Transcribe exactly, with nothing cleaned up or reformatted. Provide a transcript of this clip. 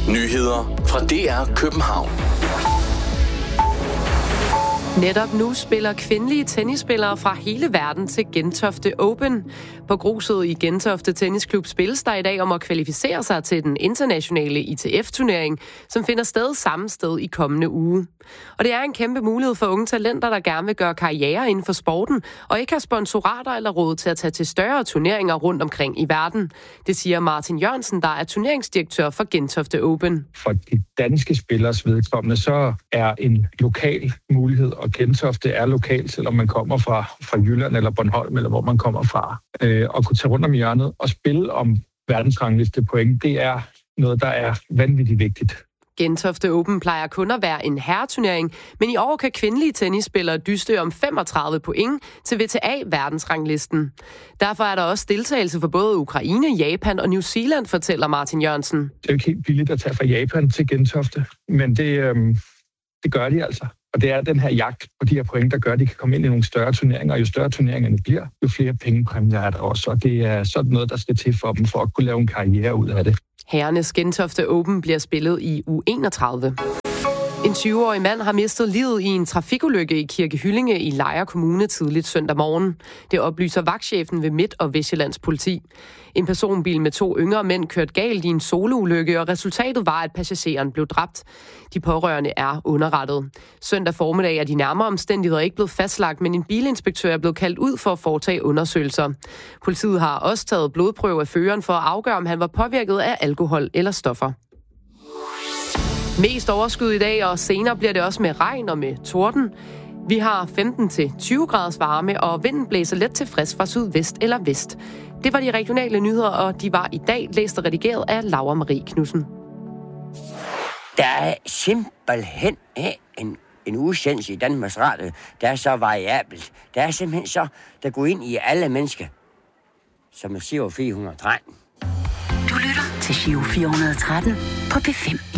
Nyheder fra D R København. Netop nu spiller kvindelige tennisspillere fra hele verden til Gentofte Open. På gruset i Gentofte Tennisklub spilles der i dag om at kvalificere sig til den internationale I T F-turnering, som finder sted samme sted i kommende uge. Og det er en kæmpe mulighed for unge talenter, der gerne vil gøre karriere inden for sporten, og ikke har sponsorater eller råd til at tage til større turneringer rundt omkring i verden. Det siger Martin Jørgensen, der er turneringsdirektør for Gentofte Open. For de danske spillers vedkommende, så er en lokal mulighed, og Gentofte er lokalt, selvom man kommer fra, fra Jylland eller Bornholm, eller hvor man kommer fra. Øh, og kunne tage rundt om hjørnet og spille om verdensrangliste point, det er noget, der er vanvittigt vigtigt. Gentofte Open plejer kun at være en herreturnering, men i år kan kvindelige tennisspillere dyste om femogtredive point til W T A-verdensranglisten. Derfor er der også deltagelse for både Ukraine, Japan og New Zealand, fortæller Martin Jørgensen. Det er jo ikke helt billigt at tage fra Japan til Gentofte, men det, øhm, det gør de altså. Og det er den her jagt på de her point, der gør, at de kan komme ind i nogle større turneringer. Og jo større turneringerne bliver, jo flere pengepræmier er der også. Og det er sådan noget, der skal til for dem, for at kunne lave en karriere ud af det. Herrenes Gentofte Open bliver spillet i U enogtredive. En tyve-årig mand har mistet livet i en trafikulykke i Kirke Hyllinge i Lejre Kommune tidligt søndag morgen. Det oplyser vagtchefen ved Midt- og Vestsjællands politi. En personbil med to yngre mænd kørte galt i en soloulykke, og resultatet var, at passageren blev dræbt. De pårørende er underrettet. Søndag formiddag er de nærmere omstændigheder ikke blevet fastlagt, men en bilinspektør er blevet kaldt ud for at foretage undersøgelser. Politiet har også taget blodprøve af føreren for at afgøre, om han var påvirket af alkohol eller stoffer. Mest overskud i dag, og senere bliver det også med regn og med torden. Vi har femten til tyve graders varme, og vinden blæser let til frisk fra sydvest eller vest. Det var de regionale nyheder, og de var i dag læst og redigeret af Laura Marie Knudsen. Der er simpelthen en, en udsendelse i Danmarks Radio, der er så variabelt. Der er simpelthen så, der går ind i alle mennesker, som er Giro fire hundrede og tretten. Du lytter til Giro fire hundrede og tretten på P fem.